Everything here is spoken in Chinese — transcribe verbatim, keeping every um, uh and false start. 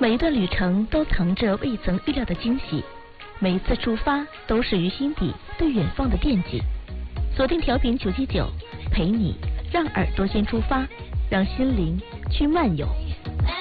每一段旅程都藏着未曾预料的惊喜，每一次出发都是于心底对远方的惦记。锁定调频九七九，陪你让耳朵先出发，让心灵去漫游。